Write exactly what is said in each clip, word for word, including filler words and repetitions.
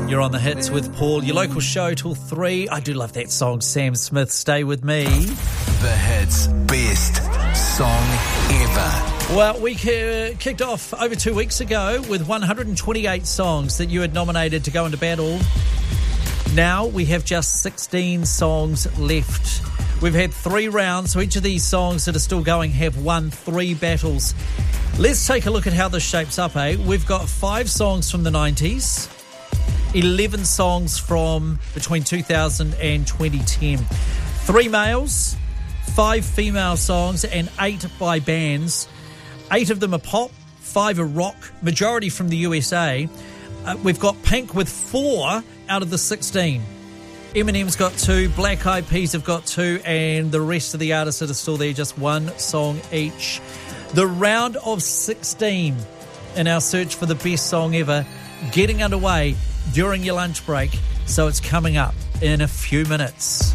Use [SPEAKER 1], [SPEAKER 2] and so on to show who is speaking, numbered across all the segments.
[SPEAKER 1] You're on the hits with Paul, your local show till three. I do love that song, Sam Smith, Stay With Me.
[SPEAKER 2] The hits best song ever.
[SPEAKER 1] Well, we kicked off over two weeks ago with one hundred twenty-eight songs that you had nominated to go into battle. Now we have just sixteen songs left. We've had three rounds, so each of these songs that are still going have won three battles. Let's take a look at how this shapes up, eh? We've got five songs from the nineties, eleven songs from between two thousand and twenty ten. Three males, five female songs, and eight by bands. Eight of them are pop, five are rock, majority from the U S A. Uh, we've got Pink with four out of the sixteen. Eminem's got two, Black Eyed Peas have got two, and the rest of the artists that are still there, just one song each. The round of sixteen in our search for the best song ever, getting underway during your lunch break, so it's coming up in a few minutes.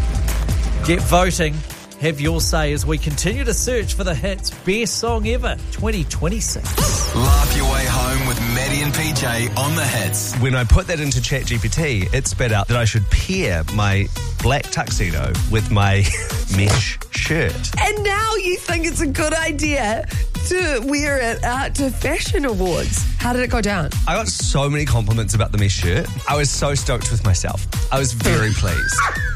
[SPEAKER 1] Get voting, have your say as we continue to search for the hits best song ever twenty twenty-six.
[SPEAKER 2] Laugh your way home with Maddie and P J on the hits.
[SPEAKER 3] When I put that into ChatGPT, it spat out that I should pair my black tuxedo with my mesh shirt.
[SPEAKER 4] And now you think it's a good idea to wear it out to fashion awards. How did it go down?
[SPEAKER 3] I got so many compliments about the mesh shirt. I was so stoked with myself. I was very pleased.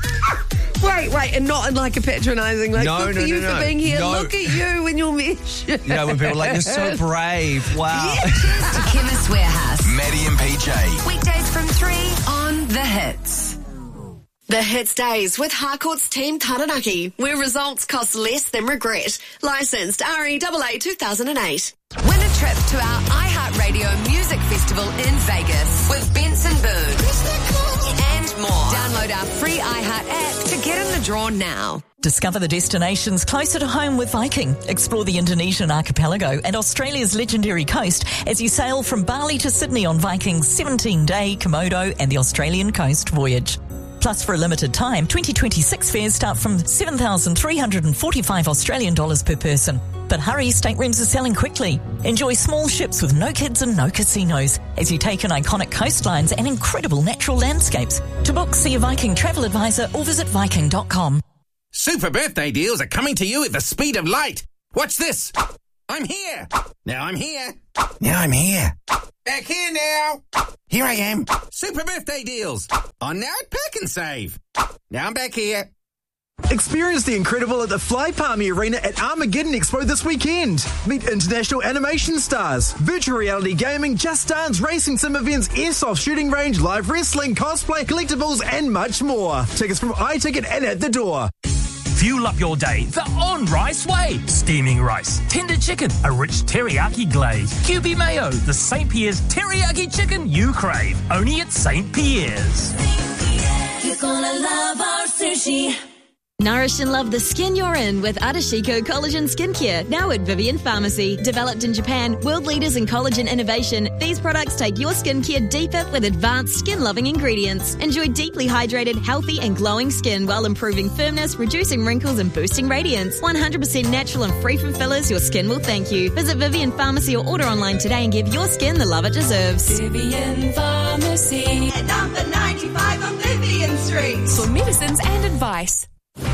[SPEAKER 4] Wait, wait, and not in like a patronising, like,
[SPEAKER 3] no,
[SPEAKER 4] look
[SPEAKER 3] no,
[SPEAKER 4] at you
[SPEAKER 3] no,
[SPEAKER 4] for
[SPEAKER 3] no.
[SPEAKER 4] being here,
[SPEAKER 3] no.
[SPEAKER 4] look at you in your mesh.
[SPEAKER 3] You know, when people are like, you're so brave, wow.
[SPEAKER 4] Yeah.
[SPEAKER 5] To Chemist Warehouse.
[SPEAKER 2] Maddie and P J.
[SPEAKER 5] Weekdays from three on The Hits.
[SPEAKER 6] The Hits Days with Harcourt's Team Taranaki, where results cost less than regret. Licensed R E A A two thousand eight.
[SPEAKER 5] Win a trip to our iHeartRadio Music Festival in Vegas with Benson Boone. And more. Download our free iHeart app to get in the draw now.
[SPEAKER 7] Discover the destinations closer to home with Viking. Explore the Indonesian archipelago and Australia's legendary coast as you sail from Bali to Sydney on Viking's seventeen-day Komodo and the Australian coast voyage. Plus, for a limited time, twenty twenty-six fares start from seven thousand three hundred forty-five Australian dollars per person. But hurry, staterooms are selling quickly. Enjoy small ships with no kids and no casinos as you take in iconic coastlines and incredible natural landscapes. To book, see a Viking travel advisor or visit viking dot com.
[SPEAKER 8] Super birthday deals are coming to you at the speed of light. Watch this. I'm here. Now I'm here.
[SPEAKER 2] Now I'm here.
[SPEAKER 8] Back here now.
[SPEAKER 2] Here I am.
[SPEAKER 8] Super birthday deals. On now at Pack and Save. Now I'm back here.
[SPEAKER 9] Experience the incredible at the Fly Palmy Arena at Armageddon Expo this weekend. Meet international animation stars, virtual reality gaming, Just Dance, racing sim events, airsoft shooting range, live wrestling, cosplay, collectibles, and much more. Tickets from iTicket and at the door.
[SPEAKER 10] Fuel up your day the on-rice way. Steaming rice, tender chicken, a rich teriyaki glaze, Q B mayo, the Saint Pierre's teriyaki chicken you crave. Only at Saint Pierre's.
[SPEAKER 11] You're gonna love our sushi.
[SPEAKER 12] Nourish and love the skin you're in with Adashiko Collagen Skincare, now at Vivian Pharmacy. Developed in Japan, world leaders in collagen innovation, these products take your skincare deeper with advanced skin-loving ingredients. Enjoy deeply hydrated, healthy and glowing skin while improving firmness, reducing wrinkles and boosting radiance. one hundred percent natural and free from fillers, your skin will thank you. Visit Vivian Pharmacy or order online today and give your skin the love it deserves.
[SPEAKER 11] Vivian Pharmacy at number ninety-five on Vivian Street.
[SPEAKER 13] For medicines and advice.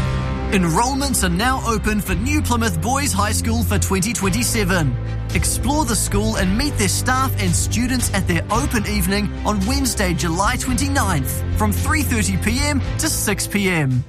[SPEAKER 14] Enrolments are now open for New Plymouth Boys High School for twenty twenty-seven. Explore the school and meet their staff and students at their open evening on Wednesday, July twenty-ninth from three thirty p m to six p m.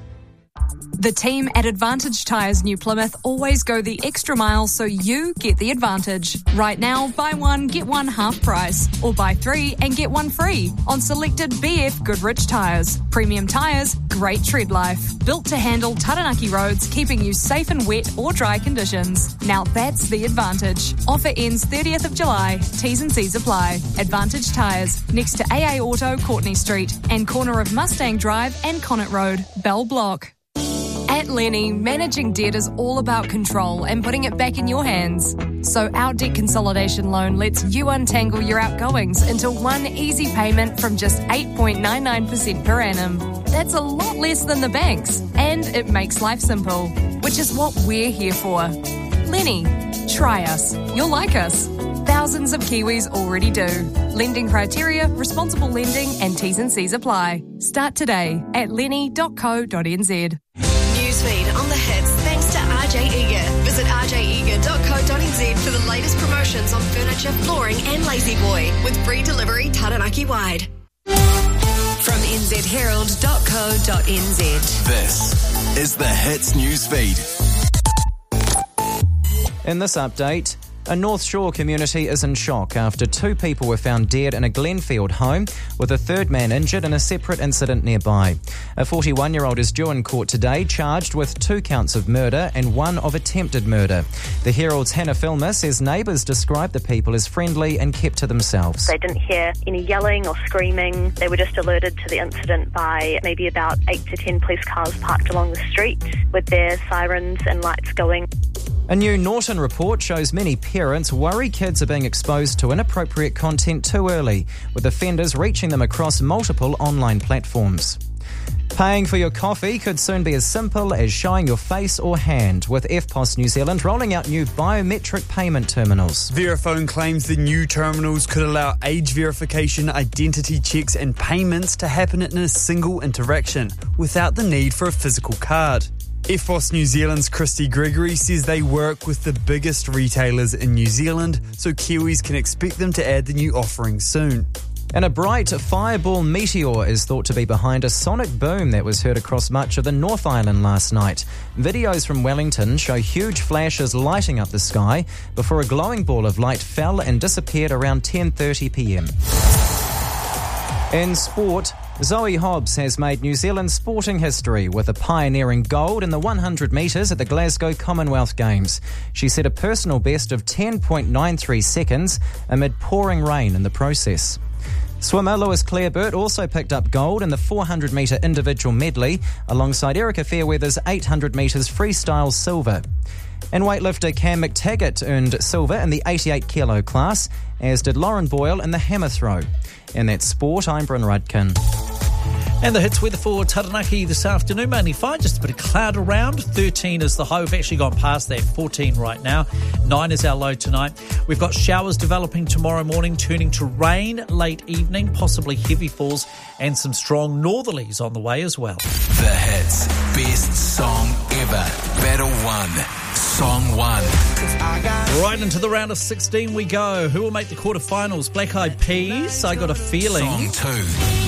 [SPEAKER 13] The team at Advantage Tyres New Plymouth always go the extra mile so you get the advantage. Right now, buy one, get one half price, or buy three and get one free on selected B F Goodrich tyres. Premium tyres, great tread life. Built to handle Taranaki roads, keeping you safe in wet or dry conditions. Now that's the advantage. Offer ends thirtieth of July. T's and C's apply. Advantage Tyres, next to A A Auto, Courtney Street, and corner of Mustang Drive and Connaught Road, Bell Block. At Lenny, managing debt is all about control and putting it back in your hands. So our debt consolidation loan lets you untangle your outgoings into one easy payment from just eight point nine nine percent per annum. That's a lot less than the banks, and it makes life simple, which is what we're here for. Lenny, try us. You'll like us. Thousands thousands of Kiwis already do. Lending criteria, responsible lending and T's and C's apply. Start today at lenny dot co dot n z.
[SPEAKER 6] Newsfeed on the hits thanks to R J Eager. Visit r j eager dot co dot n z for the latest promotions on furniture, flooring and Lazy Boy with free delivery Taranaki wide.
[SPEAKER 5] From n z herald dot co dot n z.
[SPEAKER 2] This is the Hits Newsfeed.
[SPEAKER 15] In this update, a North Shore community is in shock after two people were found dead in a Glenfield home, with a third man injured in a separate incident nearby. A forty-one-year-old is due in court today, charged with two counts of murder and one of attempted murder. The Herald's Hannah Filmer says neighbours described the people as friendly and kept to themselves.
[SPEAKER 16] They didn't hear any yelling or screaming. They were just alerted to the incident by maybe about eight to ten police cars parked along the street with their sirens and lights going.
[SPEAKER 15] A new Norton report shows many parents worry kids are being exposed to inappropriate content too early, with offenders reaching them across multiple online platforms. Paying for your coffee could soon be as simple as showing your face or hand, with F P O S New Zealand rolling out new biometric payment terminals.
[SPEAKER 17] Verifone claims the new terminals could allow age verification, identity checks and payments to happen in a single interaction, without the need for a physical card. F P O S New Zealand's Christy Gregory says they work with the biggest retailers in New Zealand, so Kiwis can expect them to add the new offering soon.
[SPEAKER 15] And a bright fireball meteor is thought to be behind a sonic boom that was heard across much of the North Island last night. Videos from Wellington show huge flashes lighting up the sky before a glowing ball of light fell and disappeared around ten thirty p m. In sport, Zoe Hobbs has made New Zealand sporting history with a pioneering gold in the one hundred metres at the Glasgow Commonwealth Games. She set a personal best of ten point nine three seconds amid pouring rain in the process. Swimmer Lewis Clareburt also picked up gold in the four hundred metre individual medley alongside Erica Fairweather's eight hundred metres freestyle silver. And weightlifter Cam McTaggart earned silver in the eighty-eight kilo class, as did Lauren Boyle in the hammer throw. In that sport, I'm Bryn Rudkin.
[SPEAKER 1] And the hits weather for Taranaki this afternoon, mainly fine, just a bit of cloud around. thirteen is the high. We've actually gone past that, fourteen right now. nine is our low tonight. We've got showers developing tomorrow morning, turning to rain late evening, possibly heavy falls, and some strong northerlies on the way as well.
[SPEAKER 2] The hits, best song ever. Battle one, song one.
[SPEAKER 1] Right into the round of sixteen we go. Who will make the quarterfinals? Black Eyed Peas, I Got a Feeling.
[SPEAKER 2] Song two.